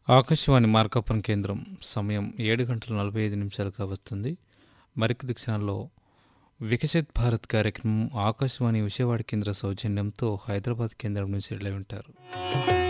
ఆకాశవాణి మార్కాపురం కేంద్రం సమయం 7 గంటల 45 నిమిషాలుగా వస్తుంది. మరికొద్ది క్షణాల్లో వికసిత్ భారత్ కార్యక్రమం ఆకాశవాణి విజయవాడ కేంద్ర సౌజన్యంతో హైదరాబాద్ కేంద్రం నుంచి వింటారు.